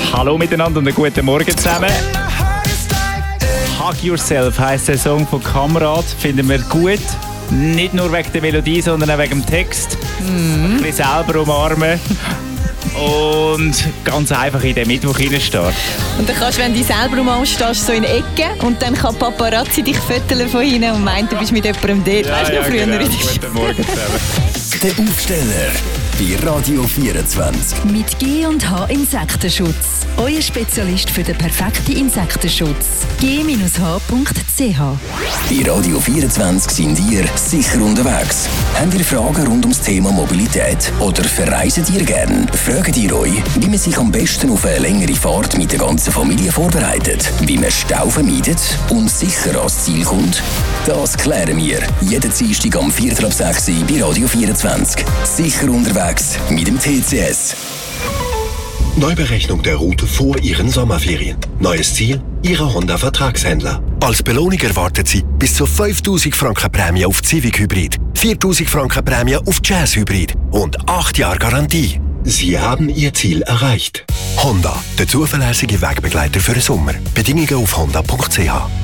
Hallo miteinander und einen guten Morgen zusammen. Hug Yourself heisst der Song von Kamerad. Finden wir gut. Nicht nur wegen der Melodie, sondern auch wegen dem Text. Ein bisschen selber umarmen. Und ganz einfach in den Mittwoch reinstehen. Und dann kannst du, wenn du selber umarmst, stehst so in Ecke und dann kann Paparazzi dich föteln von hinten und meint, du bist mit jemandem dort. Ja, weißt du noch früher genau. in der Schule? Guten Morgen zusammen. Der Aufsteller bei Radio 24. Mit G&H Insektenschutz. Euer Spezialist für den perfekten Insektenschutz. g-h.ch. Bei Radio 24 sind ihr sicher unterwegs. Habt ihr Fragen rund ums Thema Mobilität oder verreisen ihr gern? Fragt ihr euch, wie man sich am besten auf eine längere Fahrt mit der ganzen Familie vorbereitet, wie man Stau vermeidet und sicher ans Ziel kommt? Das klären wir jeden Dienstag am 4:06 Uhr bei Radio 24. Sicher unterwegs mit dem TCS. Neuberechnung der Route vor Ihren Sommerferien. Neues Ziel? Ihre Honda-Vertragshändler. Als Belohnung erwartet Sie bis zu 5'000 Franken Prämie auf Civic Hybrid, 4'000 Franken Prämie auf Jazz Hybrid und 8 Jahre Garantie. Sie haben Ihr Ziel erreicht. Honda, der zuverlässige Wegbegleiter für den Sommer. Bedingungen auf honda.ch.